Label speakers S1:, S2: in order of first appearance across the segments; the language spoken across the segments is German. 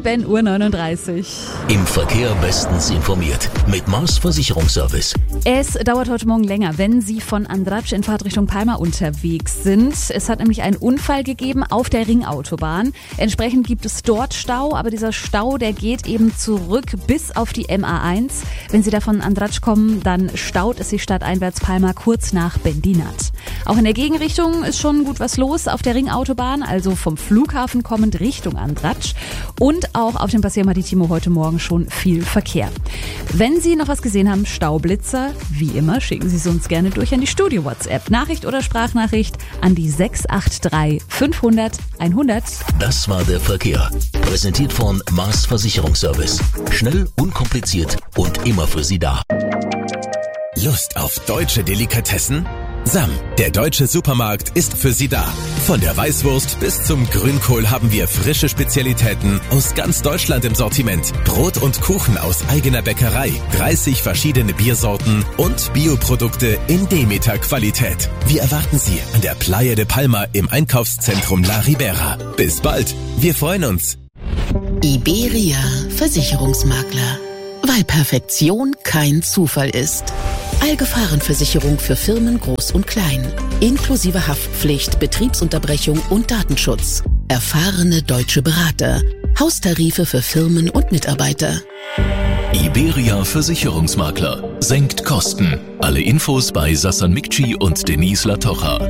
S1: 7:39 Uhr.
S2: Im Verkehr bestens informiert mit Mars Versicherungsservice.
S1: Es dauert heute Morgen länger, wenn Sie von Andratx in Fahrtrichtung Palma unterwegs sind. Es hat nämlich einen Unfall gegeben auf der Ringautobahn. Entsprechend gibt es dort Stau, aber dieser Stau, der geht eben zurück bis auf die MA1. Wenn Sie da von Andratx kommen, dann staut es sich stadteinwärts Palma kurz nach Bendinat. Auch in der Gegenrichtung ist schon gut was los auf der Ringautobahn, also vom Flughafen kommend Richtung Andratx. Und auch auf dem Paseo Maritimo heute Morgen schon viel Verkehr. Wenn Sie noch was gesehen haben, Staublitzer, wie immer, schicken Sie es uns gerne durch an die Studio-WhatsApp. Nachricht oder Sprachnachricht an die 683 500 100.
S2: Das war der Verkehr. Präsentiert von Mars Versicherungsservice. Schnell, unkompliziert und immer für Sie da.
S3: Lust auf deutsche Delikatessen? Sam, der deutsche Supermarkt, ist für Sie da. Von der Weißwurst bis zum Grünkohl haben wir frische Spezialitäten aus ganz Deutschland im Sortiment. Brot und Kuchen aus eigener Bäckerei, 30 verschiedene Biersorten und Bioprodukte in Demeter-Qualität. Wir erwarten Sie an der Playa de Palma im Einkaufszentrum La Ribera. Bis bald, wir freuen uns.
S4: Iberia Versicherungsmakler. Weil Perfektion kein Zufall ist. Allgefahrenversicherung für Firmen groß und klein. Inklusive Haftpflicht, Betriebsunterbrechung und Datenschutz. Erfahrene deutsche Berater. Haustarife für Firmen und Mitarbeiter.
S2: Iberia Versicherungsmakler. Senkt Kosten. Alle Infos bei Sassan Mikci und Denise Latocha.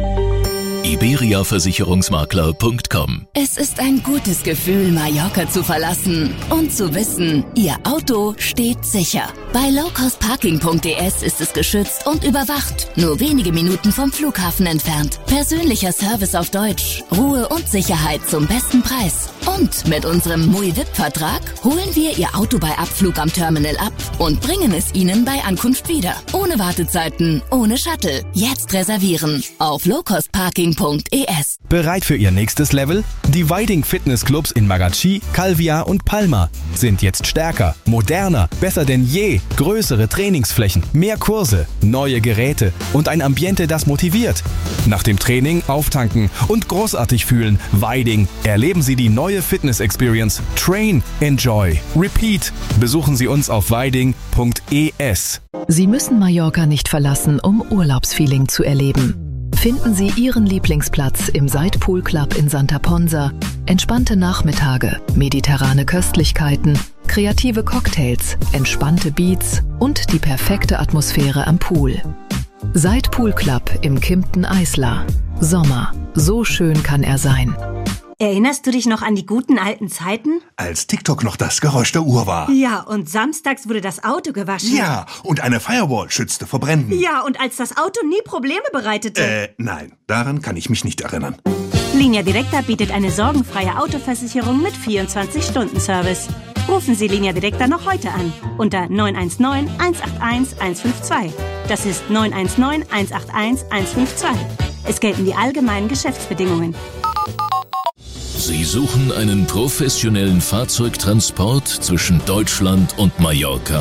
S2: iberiaversicherungsmakler.com.
S5: Es ist ein gutes Gefühl, Mallorca zu verlassen und zu wissen, Ihr Auto steht sicher. Bei lowcostparking.es ist es geschützt und überwacht, nur wenige Minuten vom Flughafen entfernt. Persönlicher Service auf Deutsch, Ruhe und Sicherheit zum besten Preis. Und mit unserem MUI-VIP-Vertrag holen wir Ihr Auto bei Abflug am Terminal ab und bringen es Ihnen bei Ankunft wieder. Ohne Wartezeiten, ohne Shuttle. Jetzt reservieren auf lowcostparking.es.
S6: Bereit für Ihr nächstes Level? Die Weiding Fitnessclubs in Magachi, Calvia und Palma sind jetzt stärker, moderner, besser denn je. Größere Trainingsflächen, mehr Kurse, neue Geräte und ein Ambiente, das motiviert. Nach dem Training auftanken und großartig fühlen. Weiding. Erleben Sie die neue Fitness-Experience. Train, enjoy, repeat. Besuchen Sie uns auf weiding.es.
S7: Sie müssen Mallorca nicht verlassen, um Urlaubsfeeling zu erleben. Finden Sie Ihren Lieblingsplatz im Side Pool Club in Santa Ponsa. Entspannte Nachmittage, mediterrane Köstlichkeiten, kreative Cocktails, entspannte Beats und die perfekte Atmosphäre am Pool. Side Pool Club im Kimpton Isla. Sommer. So schön kann er sein.
S8: Erinnerst du dich noch an die guten alten Zeiten?
S9: Als TikTok noch das Geräusch der Uhr war.
S8: Ja, und samstags wurde das Auto gewaschen.
S9: Ja, und eine Firewall schützte vor Bränden.
S8: Ja, und als das Auto nie Probleme bereitete.
S9: Nein, daran kann ich mich nicht erinnern.
S8: Linia Directa bietet eine sorgenfreie Autoversicherung mit 24-Stunden-Service. Rufen Sie Linia Directa noch heute an unter 919 181 152. Das ist 919 181 152. Es gelten die allgemeinen Geschäftsbedingungen.
S2: Sie suchen einen professionellen Fahrzeugtransport zwischen Deutschland und Mallorca?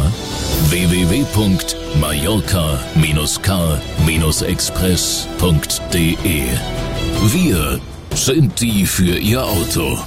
S2: www.mallorca-car-express.de. Wir sind die für Ihr Auto.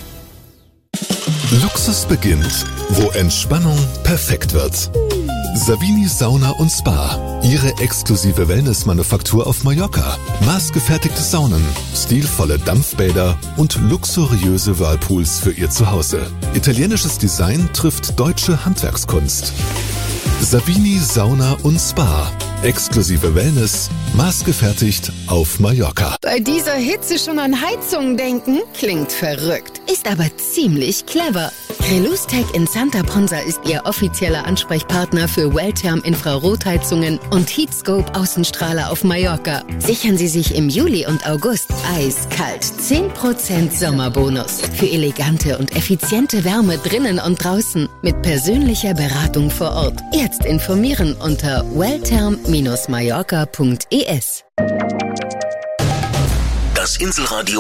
S10: Luxus beginnt, wo Entspannung perfekt wird. Savini Sauna und Spa, Ihre exklusive Wellness-Manufaktur auf Mallorca. Maßgefertigte Saunen, stilvolle Dampfbäder und luxuriöse Whirlpools für Ihr Zuhause. Italienisches Design trifft deutsche Handwerkskunst. Savini Sauna und Spa, exklusive Wellness, maßgefertigt auf Mallorca.
S4: Bei dieser Hitze schon an Heizungen denken? Klingt verrückt, ist aber ziemlich clever. Relustech in Santa Ponsa ist Ihr offizieller Ansprechpartner für Welltherm-Infrarotheizungen und Heatscope Außenstrahler auf Mallorca. Sichern Sie sich im Juli und August eiskalt 10% Sommerbonus für elegante und effiziente Wärme drinnen und draußen mit persönlicher Beratung vor Ort. Jetzt informieren unter welltherm-mallorca.es.
S2: Das Inselradio